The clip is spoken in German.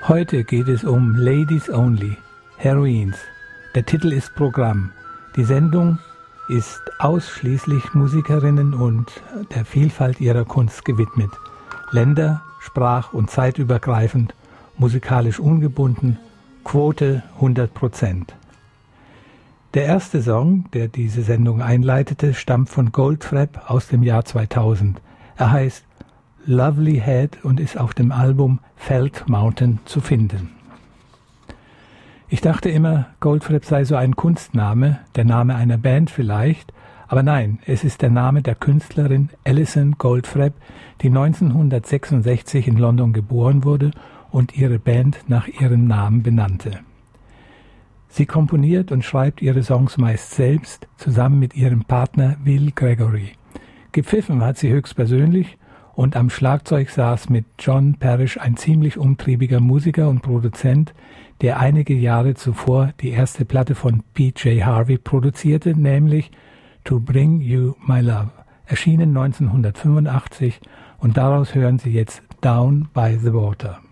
Heute geht es um Ladies Only, Heroines. Der Titel ist Programm. Die Sendung ist ausschließlich Musikerinnen und der Vielfalt ihrer Kunst gewidmet. Länder-, sprach- und zeitübergreifend, musikalisch ungebunden, Quote 100%. Der erste Song, der diese Sendung einleitete, stammt von Goldfrapp aus dem Jahr 2000. Er heißt Lovely Head und ist auf dem Album Felt Mountain zu finden. Ich dachte immer, Goldfrapp sei so ein Kunstname, der Name einer Band vielleicht, aber nein, es ist der Name der Künstlerin Alison Goldfrapp, die 1966 in London geboren wurde und ihre Band nach ihrem Namen benannte. Sie komponiert und schreibt ihre Songs meist selbst, zusammen mit ihrem Partner Will Gregory. Gepfiffen hat sie höchstpersönlich und am Schlagzeug saß mit John Parrish ein ziemlich umtriebiger Musiker und Produzent, der einige Jahre zuvor die erste Platte von PJ Harvey produzierte, nämlich To Bring You My Love, erschienen 1985 und daraus hören Sie jetzt Down by the Water.